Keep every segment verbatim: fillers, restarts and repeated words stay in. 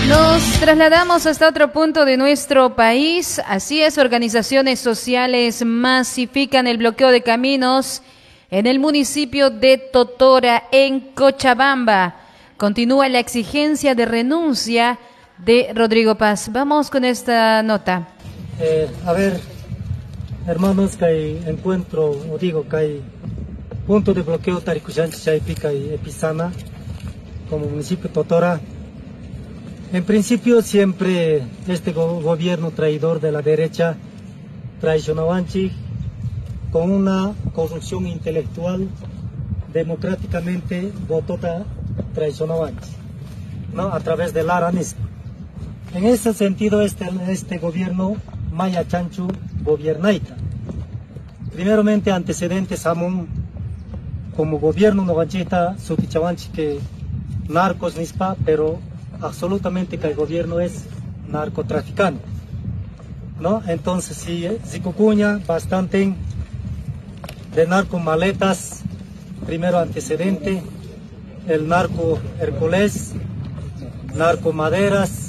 Nos trasladamos hasta otro punto de nuestro país. Así es, organizaciones sociales masifican el bloqueo de caminos en el municipio de Totora, en Cochabamba. Continúa la exigencia de renuncia de Rodrigo Paz. Vamos con esta nota. Eh, a ver, hermanos, que hay encuentro, o digo que hay punto de bloqueo Tarikuyanchi, Chaypica y Epizana, como municipio de Totora. En principio siempre este go gobierno traidor de la derecha traicionabanchi con una corrupción intelectual democráticamente votota traicionabanchi, ¿no? A través del aranismo. En ese sentido este, este gobierno Maya Chanchu gobiernaita. Primeramente antecedentes amun como gobierno noganchita sutichabanchi que narcos nispa, pero absolutamente que el gobierno es narcotraficante, ¿no? Entonces, si si cucuña bastante de narco maletas, primero antecedente, el narco Hércules, narco maderas,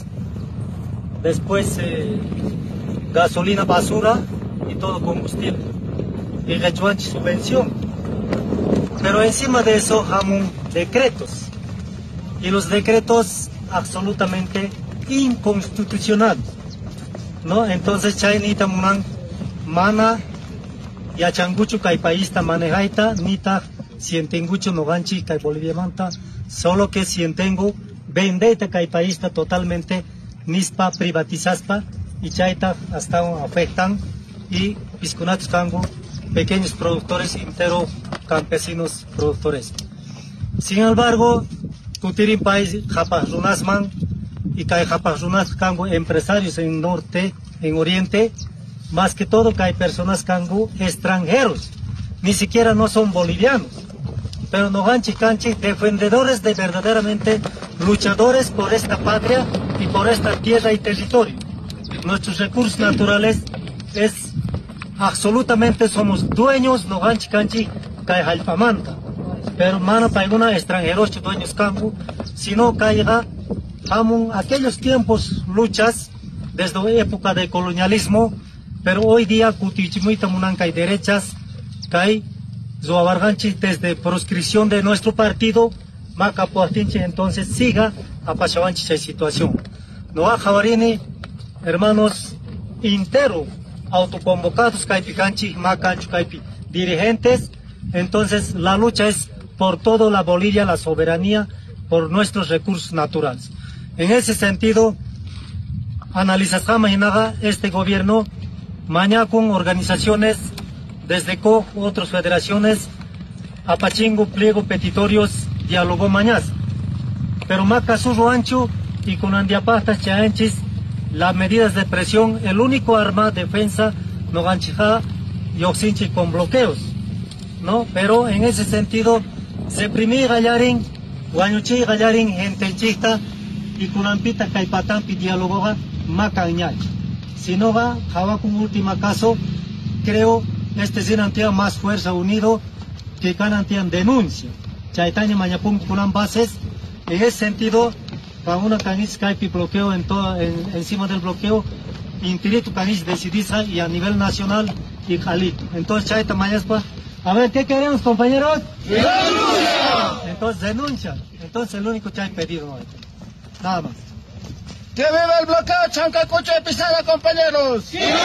después eh, gasolina basura y todo combustible, y rechuanchi subvención. Pero encima de eso, jamun decretos, y los decretos absolutamente inconstitucional, ¿no? Entonces chaynita munan mana yachanguchu kay paísta manejaita nita sientenguchu noganchi kay Bolivia manta, solo que sientengo vendeita kay paísta totalmente nispa privatizaspa y chayta hasta afectan y piscunatos kango pequeños productores entero campesinos productores. Sin embargo, Kutirin país japas runasman y kai japas runas kango empresarios en norte, en oriente, más que todo que hay personas kango extranjeros, ni siquiera no son bolivianos, pero no ganchi canchi, defendedores de verdaderamente luchadores por esta patria y por esta tierra y territorio. Nuestros recursos naturales es absolutamente somos dueños no ganchi canchi kai jalpamanta. Pero mano para alguna extranjeros dueños campo, sino caiga amun aquellos tiempos luchas desde época de colonialismo, pero hoy día cutichimuita munanca y derechas cae zoabarganchi desde proscripción de nuestro partido macapuatinche, entonces siga apachabanchi esa situación. No ha jabarini, hermanos intero autoconvocados caipicanchi macancho caipi dirigentes, entonces la lucha es por toda la Bolivia, la soberanía, por nuestros recursos naturales. En ese sentido, analizas este gobierno, mañana con organizaciones desde C O J, otras federaciones, apachingo, pliego, petitorios, diálogo mañana. Pero macasuso ancho y con andiapastas chaanchis, las medidas de presión, el único arma defensa, no ganchija y oxinchi con bloqueos, ¿no? Pero en ese sentido, se primí gallarín, guañuchi gallarín, gentenchista, y cunampita caipatampi dialogoga macañach. Si no va, java con última caso, creo, este sinantia más fuerza unido, que canantian denuncia. Chaitaña mañapum kunan bases, en ese sentido, para una canis caipi bloqueo en todo, en, encima del bloqueo, intirito canis decidiza y a nivel nacional y jalito. Entonces, chaita mañaspa. A ver, ¿qué queremos, compañeros? ¡Denuncia! Entonces, denuncia. Entonces, el único que hay pedido hoy. Nada más. ¡Que viva el bloqueo Chancacucho de Pisana, compañeros! ¡Sí!